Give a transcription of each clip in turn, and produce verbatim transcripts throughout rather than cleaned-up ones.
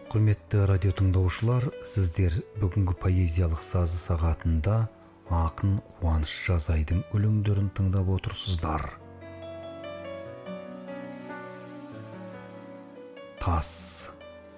Құрметті радио тыңдаушылар, сіздер бүгінгі поэзиялық сазы сағатында ақын Қуаныш Жазайдың өлеңдерін тыңдап отырсыздар. Тас.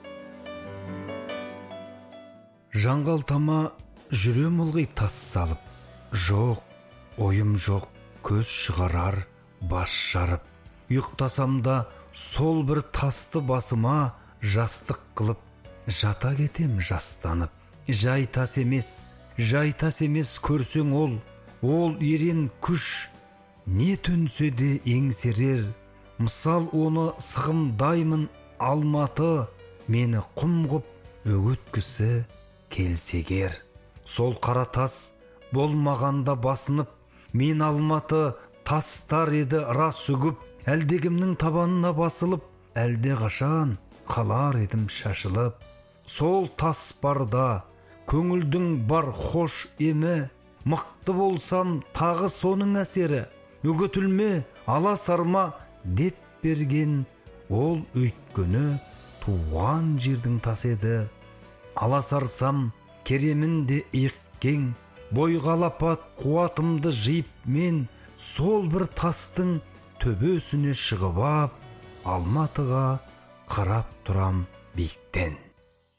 Жаңғалтама жүрем ылғи тас салып, жоқ, ойым жоқ, көз шығарар, бас жарып. Ұйықтасам да сол бір тасты басыма жастық қылып, жата кетем жастанып. Жай тас емес, жай тас емес көрсең ол, ол ерен күш, не төнсе де еңсерер. Мысал оны сығымдаймын Алматы, мені құм ғып өгеткісі келсегер. Сол қара тас болмағанда басынып, мен Алматы тастар еді рас үгіп, әлдегімнің табанына басылып, әлде қашан қалар едім шашылып. Сол тас барда көңілдің бар хош емі, мықты болсам тағы соның әсері. Үгітілме, аласарма деп берген, ол өйткені туған жердің тас еді. Аласарсам керемін де иықкең, бойғалапат қуатымды жиып мен, сол бір тастың төбесіне шығып ап, Алматыға қарап тұрам биіктен.